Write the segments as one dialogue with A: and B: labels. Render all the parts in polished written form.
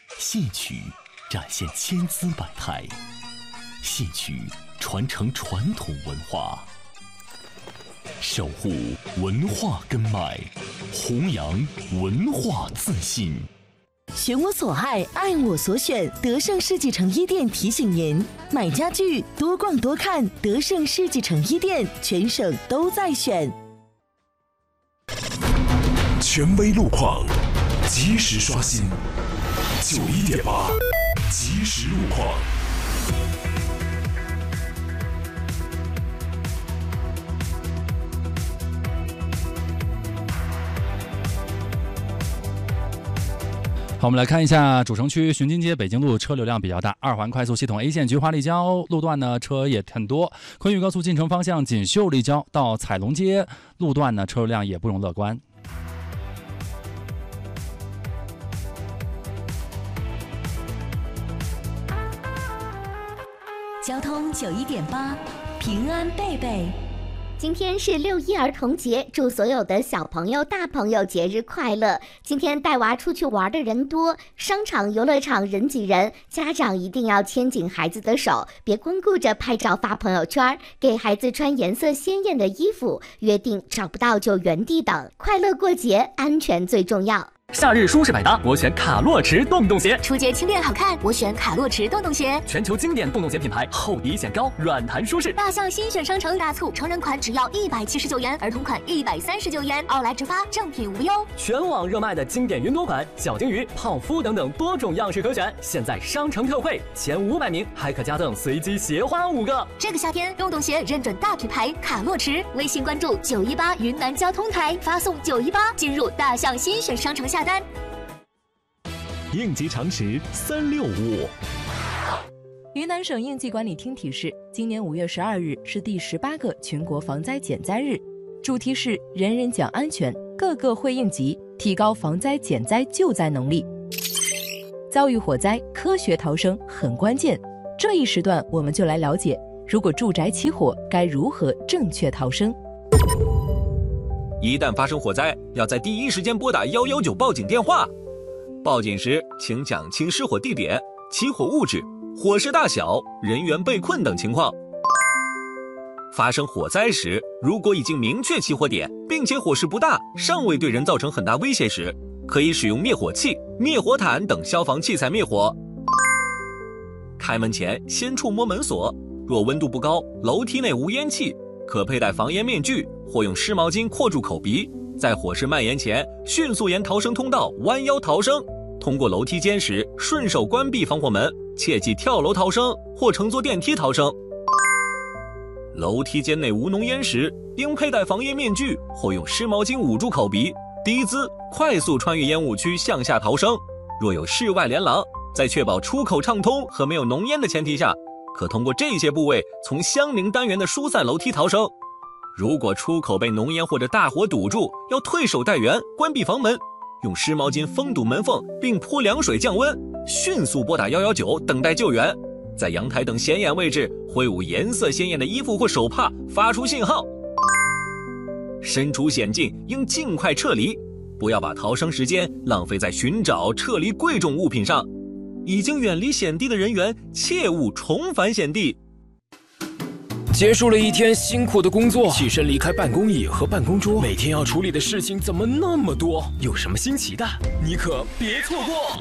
A: 戏曲展现千姿百态，戏曲传承传统文化，守护文化根脉，弘扬文化自信。
B: 选我所爱，爱我所选。德胜世纪城一店提醒您：买家具多逛多看，德胜世纪城一店，全省都在选。
C: 权威路况，及时刷新。91.8，即时路况。
D: 好，我们来看一下主城区巡津街北京路车流量比较大，二环快速系统 A 线菊花立交路段呢车也很多，昆玉高速进城方向锦绣立交到彩龙街路段呢车流量也不容乐观。
B: 交通91.8，平安贝贝。
E: 今天是6·1儿童节，祝所有的小朋友、大朋友节日快乐。今天带娃出去玩的人多，商场、游乐场人挤人，家长一定要牵紧孩子的手，别光顾着拍照发朋友圈，给孩子穿颜色鲜艳的衣服，约定找不到就原地等。快乐过节，安全最重要。
F: 夏日舒适百搭，我选卡洛驰洞洞鞋。
G: 出街轻便好看，我选卡洛驰洞洞鞋。
F: 全球经典洞洞鞋品牌，厚底显高，软弹舒适。
G: 大象新选商城大促，成人款只要179元，儿童款139元，奥莱直发，正品无忧。
F: 全网热卖的经典云朵款、小金鱼、泡芙等等多种样式可选，现在商城特惠，前500名还可加赠随机鞋花5个。
G: 这个夏天，洞洞鞋认准大品牌卡洛驰，微信关注918云南交通台，发送918进入大象新选商城下单。
C: 应急常识365。
H: 云南省应急管理厅提示，今年5月12日是第18个全国防灾减灾日，主题是人人讲安全，个个会应急，提高防灾减灾救灾能力。遭遇火灾，科学逃生很关键。这一时段我们就来了解，如果住宅起火，该如何正确逃生。
I: 一旦发生火灾，要在第一时间拨打119报警电话。报警时，请讲清失火地点、起火物质、火势大小、人员被困等情况。发生火灾时，如果已经明确起火点，并且火势不大，尚未对人造成很大威胁时，可以使用灭火器、灭火毯等消防器材灭火。开门前先触摸门锁，若温度不高，楼梯内无烟气，可佩戴防烟面具或用湿毛巾括住口鼻。在火势蔓延前，迅速沿逃生通道弯腰逃生。通过楼梯间时，顺手关闭防火门，切忌跳楼逃生或乘坐电梯逃生。楼梯间内无浓烟时，应佩戴防烟面具或用湿毛巾捂住口鼻，低姿快速穿越烟雾区向下逃生。若有室外连廊，在确保出口畅通和没有浓烟的前提下，可通过这些部位从相邻单元的疏散楼梯逃生。如果出口被浓烟或者大火堵住，要退守待援，关闭房门，用湿毛巾封堵门缝，并泼凉水降温，迅速拨打119等待救援。在阳台等显眼位置挥舞颜色鲜艳的衣服或手帕，发出信号。身处险境应尽快撤离，不要把逃生时间浪费在寻找、撤离贵重物品上。已经远离险地的人员，切勿重返险地。
J: 结束了一天辛苦的工作，起身离开办公椅和办公桌，每天要处理的事情怎么那么多？有什么新奇的？你可别错过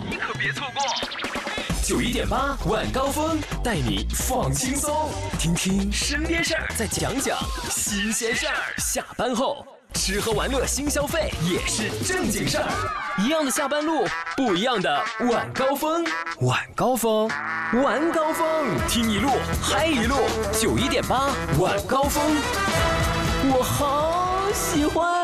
J: ！91.8晚高峰带你放轻松，听听身边事儿，再讲讲新鲜事儿。下班后吃喝玩乐新消费也是正经事儿，一样的下班路，不一样的晚高峰。晚高峰，晚高峰，听一路嗨一路。91.8晚高峰，我好喜欢。